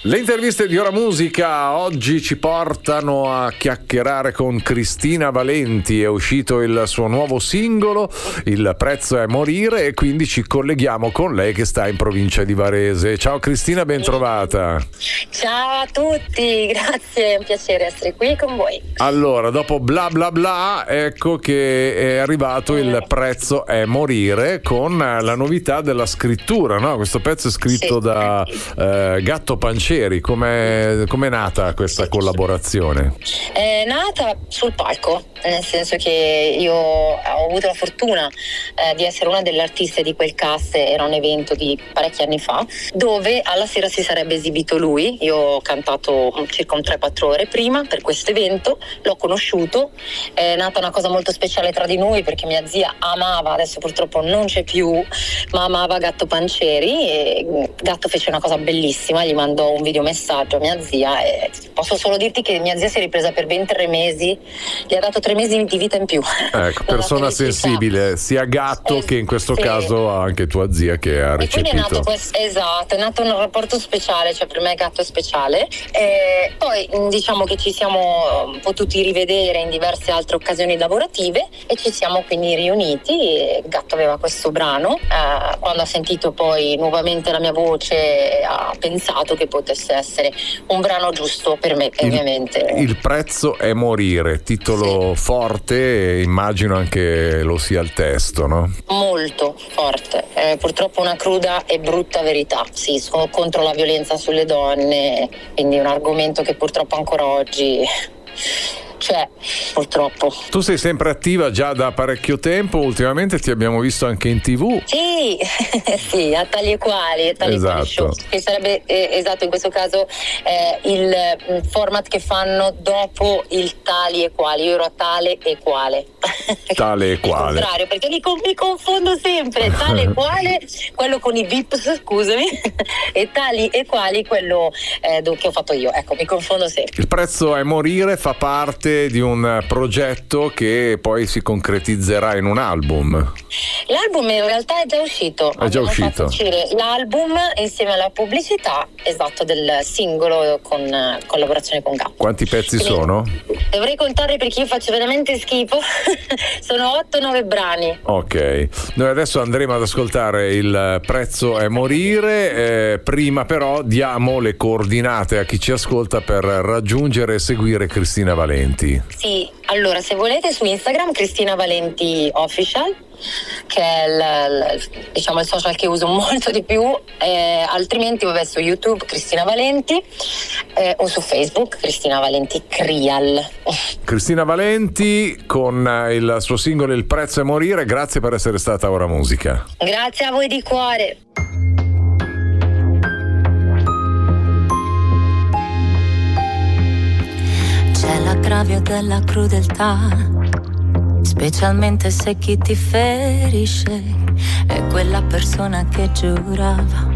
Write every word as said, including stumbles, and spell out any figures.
Le interviste di Ora Musica oggi ci portano a chiacchierare con Cristina Valenti. È uscito il suo nuovo singolo, Il prezzo è morire, e quindi ci colleghiamo con lei che sta in provincia di Varese. Ciao Cristina, ben trovata. Ciao a tutti, grazie, è un piacere essere qui con voi. Allora, dopo bla bla bla, ecco che è arrivato Il prezzo è morire, con la novità della scrittura, no? Questo pezzo è scritto sì. da eh, Gatto Pancieri. Come è nata questa collaborazione? È nata sul palco, nel senso che io ho avuto la fortuna eh, di essere una delle artiste di quel cast. Era un evento di parecchi anni fa dove alla sera si sarebbe esibito lui. Io ho cantato circa un tre quattro ore prima per questo evento, l'ho conosciuto, è nata una cosa molto speciale tra di noi perché mia zia amava, adesso purtroppo non c'è più, ma amava Gatto Pancieri, e Gatto fece una cosa bellissima, gli mandò un videomessaggio a mia zia e posso solo dirti che mia zia si è ripresa per ben tre mesi, gli ha dato tre mesi di vita in più. Ecco, persona sensibile, sia Gatto eh, che in questo sì. caso anche tua zia che ha recepito. E quindi è nato questo, esatto, è nato un rapporto speciale, cioè per me Gatto è speciale. E poi diciamo che ci siamo potuti rivedere in diverse altre occasioni lavorative e ci siamo quindi riuniti, e Gatto aveva questo brano, eh, quando ha sentito poi nuovamente la mia voce ha pensato che potesse essere un brano giusto per me, il, ovviamente. Il prezzo è morire, titolo sì. forte, immagino anche lo sia il testo, no? Molto forte, eh, purtroppo una cruda e brutta verità. Sì, sono contro la violenza sulle donne, quindi un argomento che purtroppo ancora oggi c'è, purtroppo. Tu sei sempre attiva già da parecchio tempo, ultimamente ti abbiamo visto anche in tivù. Sì, sì, a tali e quali, a tali esatto. quali show, che sarebbe eh, esatto in questo caso eh, il format che fanno dopo il tali e quali. Io ero a tale e quale. Tale e quale. Il contrario, perché mi, mi confondo sempre. Tale e quale, quello con i V I P, scusami, e tali e quali, quello eh, che ho fatto io. Ecco, mi confondo sempre. Il prezzo è morire fa parte di un progetto che poi si concretizzerà in un album. L'album in realtà è già uscito. È già Abbiamo uscito. fatto uscire l'album insieme alla pubblicità, esatto, del singolo con collaborazione con Gatto. Quanti pezzi Quindi sono? Dovrei contare perché io faccio veramente schifo. Sono otto nove brani. Ok, noi adesso andremo ad ascoltare Il prezzo è morire, eh, prima però diamo le coordinate a chi ci ascolta per raggiungere e seguire Cristina Valenti. Sì, allora se volete su Instagram Cristina Valenti Official, che è il, il, diciamo il social che uso molto di più, eh, altrimenti vabbè su YouTube Cristina Valenti, eh, o su Facebook Cristina Valenti Crial. Cristina Valenti con il suo singolo Il prezzo è morire. Grazie per essere stata a Ora Musica. Grazie a voi di cuore. C'è l'aggravio della crudeltà, specialmente se chi ti ferisce è quella persona che giurava